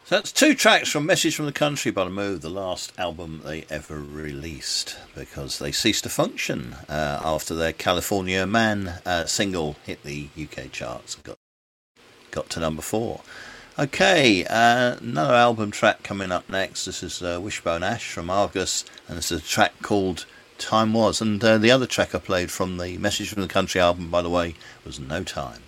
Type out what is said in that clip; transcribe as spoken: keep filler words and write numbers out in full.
So that's two tracks from Message from the Country by The Move, the last album they ever released, because they ceased to function uh, after their California Man uh, single hit the U K charts and got, got to number four. Okay, uh, another album track coming up next. This is uh, Wishbone Ash from Argus, and it's a track called Time Was. And uh, the other track I played from the Message from the Country album, by the way, was No Time.